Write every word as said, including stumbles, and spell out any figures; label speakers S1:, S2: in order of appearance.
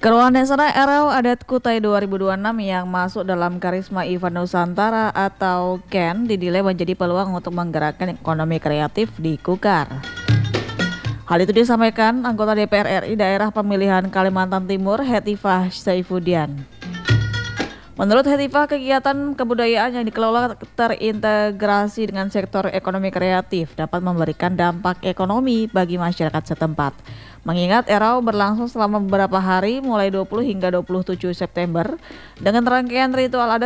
S1: Kerwanesana Erau Adat Kutai dua ribu dua puluh enam yang masuk dalam Karisma Event Nusantara atau K E N dinilai menjadi peluang untuk menggerakkan ekonomi kreatif di Kukar. Hal itu disampaikan anggota D P R R I Daerah Pemilihan Kalimantan Timur Hetifah Saifudian. Menurut Hetifah, kegiatan kebudayaan yang dikelola terintegrasi dengan sektor ekonomi kreatif dapat memberikan dampak ekonomi bagi masyarakat setempat. Mengingat Erau berlangsung selama beberapa hari mulai dua puluh hingga dua puluh tujuh September dengan rangkaian ritual adat